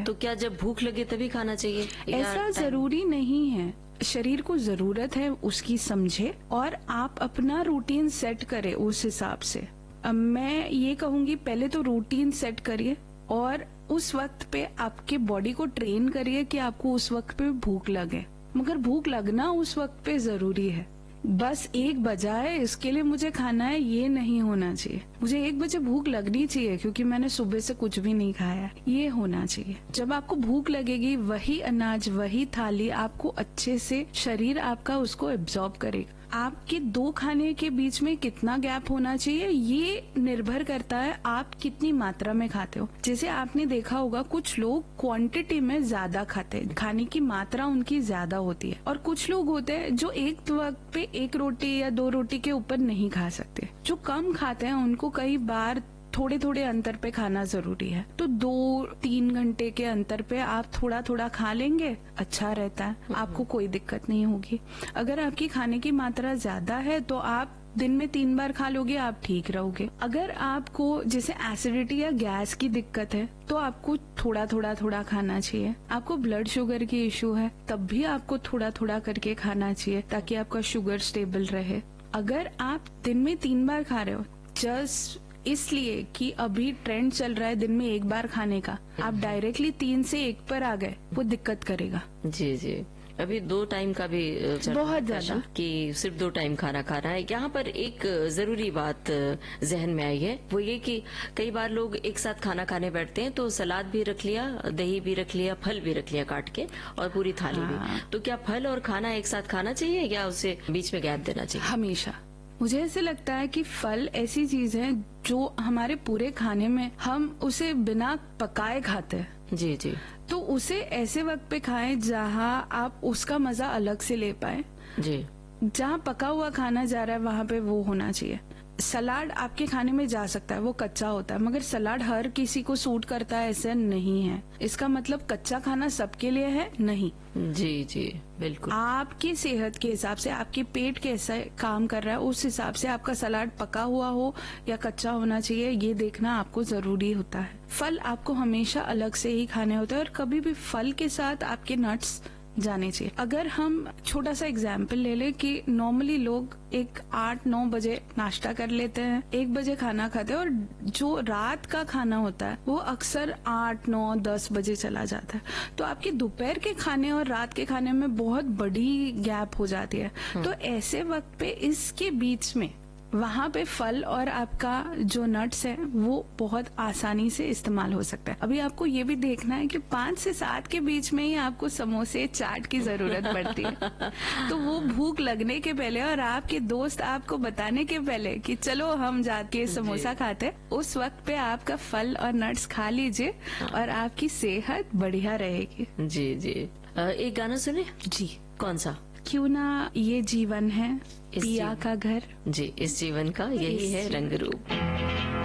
तो क्या जब भूख लगे तभी खाना चाहिए? ऐसा जरूरी नहीं है, शरीर को जरूरत है उसकी समझे और आप अपना रूटीन सेट करें उस हिसाब से। मैं ये कहूंगी पहले तो रूटीन सेट करिए और उस वक्त पे आपके बॉडी को ट्रेन करिए कि आपको उस वक्त पे भूख लगे, मगर भूख लगना उस वक्त पे जरूरी है। बस 1 बजा है इसके लिए मुझे खाना है, ये नहीं होना चाहिए। मुझे 1 बजे भूख लगनी चाहिए क्योंकि मैंने सुबह से कुछ भी नहीं खाया, ये होना चाहिए। जब आपको भूख लगेगी वही अनाज वही थाली आपको अच्छे से शरीर आपका उसको एब्जॉर्ब करेगा। आपके 2 खाने के बीच में कितना गैप होना चाहिए ये निर्भर करता है आप कितनी मात्रा में खाते हो। जैसे आपने देखा होगा कुछ लोग क्वांटिटी में ज्यादा खाते हैं, खाने की मात्रा उनकी ज्यादा होती है, और कुछ लोग होते हैं जो एक वक्त पे 1 रोटी या 2 रोटी के ऊपर नहीं खा सकते। जो कम खाते हैं उनको कई बार थोड़े थोड़े अंतर पे खाना जरूरी है। तो 2-3 घंटे के अंतर पे आप थोड़ा थोड़ा खा लेंगे, अच्छा रहता है, आपको कोई दिक्कत नहीं होगी। अगर आपकी खाने की मात्रा ज्यादा है तो आप दिन में 3 बार खा लोगे, आप ठीक रहोगे। अगर आपको जैसे एसिडिटी या गैस की दिक्कत है तो आपको थोड़ा खाना चाहिए। आपको ब्लड शुगर की इश्यू है तब भी आपको थोड़ा थोड़ा करके खाना चाहिए ताकि आपका शुगर स्टेबल रहे। अगर आप दिन में 3 बार खा रहे हो जस्ट इसलिए कि अभी ट्रेंड चल रहा है दिन में 1 बार खाने का, आप डायरेक्टली 3 से 1 पर आ गए, वो दिक्कत करेगा। जी जी, अभी 2 टाइम का भी बहुत ज्यादा कि सिर्फ 2 टाइम खाना खाना है। यहाँ पर एक जरूरी बात जहन में आई है, वो ये कि कई बार लोग एक साथ खाना खाने बैठते हैं तो सलाद भी रख लिया, दही भी रख लिया, फल भी रख लिया काट के और पूरी थाली भी। तो क्या फल और खाना एक साथ खाना चाहिए या उसे बीच में गैप देना चाहिए? हमेशा मुझे ऐसे लगता है कि फल ऐसी चीज है जो हमारे पूरे खाने में हम उसे बिना पकाए खाते हैं। जी जी, तो उसे ऐसे वक्त पे खाएं जहां आप उसका मजा अलग से ले पाए। जी, जहां पका हुआ खाना जा रहा है वहां पे वो होना चाहिए। सलाद आपके खाने में जा सकता है, वो कच्चा होता है, मगर सलाद हर किसी को सूट करता है ऐसा नहीं है। इसका मतलब कच्चा खाना सबके लिए है नहीं। जी जी, बिल्कुल। आपकी सेहत के हिसाब से आपके पेट कैसा काम कर रहा है उस हिसाब से आपका सलाद पका हुआ हो या कच्चा होना चाहिए, ये देखना आपको जरूरी होता है। फल आपको हमेशा अलग से ही खाने होते हैं और कभी भी फल के साथ आपके नट्स जाने चाहिए। अगर हम छोटा सा एग्जाम्पल ले लें कि नॉर्मली लोग 8-9 बजे नाश्ता कर लेते हैं, 1 बजे खाना खाते हैं और जो रात का खाना होता है वो अक्सर 8-9-10 बजे चला जाता है। तो आपके दोपहर के खाने और रात के खाने में बहुत बड़ी गैप हो जाती है। तो ऐसे वक्त पे इसके बीच में वहाँ पे फल और आपका जो नट्स है वो बहुत आसानी से इस्तेमाल हो सकता है। अभी आपको ये भी देखना है कि 5 से 7 के बीच में ही आपको समोसे चाट की जरूरत पड़ती है। तो वो भूख लगने के पहले और आपके दोस्त आपको बताने के पहले कि चलो हम जाके समोसा खाते, उस वक्त पे आपका फल और नट्स खा लीजिए और आपकी सेहत बढ़िया रहेगी। जी जी, एक गाना सुने जी। कौन सा? क्यों ना ये जीवन है पिया का घर। जी, इस जीवन का यही है रंग रूप।